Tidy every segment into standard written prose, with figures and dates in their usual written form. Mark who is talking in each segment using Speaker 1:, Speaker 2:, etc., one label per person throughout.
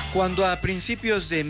Speaker 1: Cuando a principios de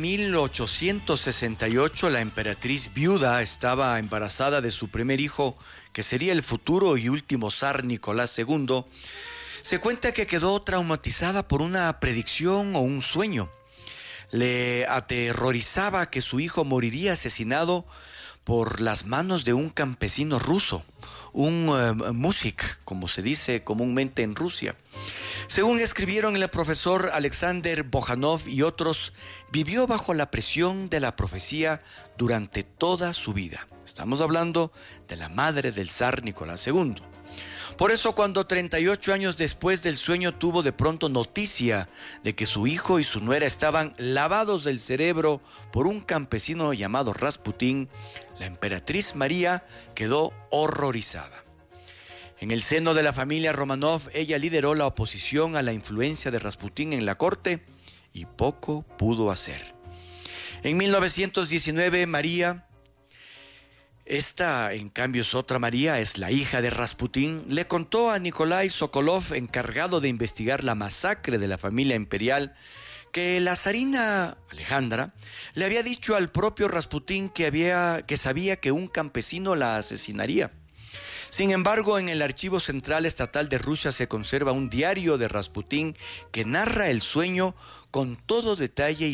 Speaker 1: 1868 la emperatriz viuda estaba embarazada de su primer hijo, que sería el futuro y último zar Nicolás II, se cuenta que quedó traumatizada por una predicción o un sueño. Le aterrorizaba que su hijo moriría asesinado por las manos de un campesino ruso, un musik, como se dice comúnmente en Rusia. Según escribieron el profesor Alexander Bojanov y otros, vivió bajo la presión de la profecía durante toda su vida. Estamos hablando de la madre del zar Nicolás II. Por eso, cuando 38 años después del sueño tuvo de pronto noticia de que su hijo y su nuera estaban lavados del cerebro por un campesino llamado Rasputín, la emperatriz María quedó horrorizada. En el seno de la familia Romanov, ella lideró la oposición a la influencia de Rasputín en la corte y poco pudo hacer. En 1919, María, esta en cambio es otra María, es la hija de Rasputín, le contó a Nikolai Sokolov, encargado de investigar la masacre de la familia imperial, que la zarina Alejandra le había dicho al propio Rasputín que sabía que un campesino la asesinaría. Sin embargo, en el Archivo Central Estatal de Rusia se conserva un diario de Rasputín que narra el sueño con todo detalle